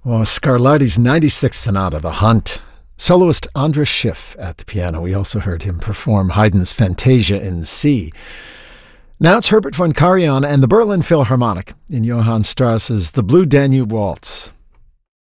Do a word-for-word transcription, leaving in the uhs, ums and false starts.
Oh, Scarlatti's ninety-sixth Sonata, The Hunt. Soloist Andras Schiff at the piano. We also heard him perform Haydn's Fantasia in C. Now it's Herbert von Karajan and the Berlin Philharmonic in Johann Strauss's The Blue Danube Waltz.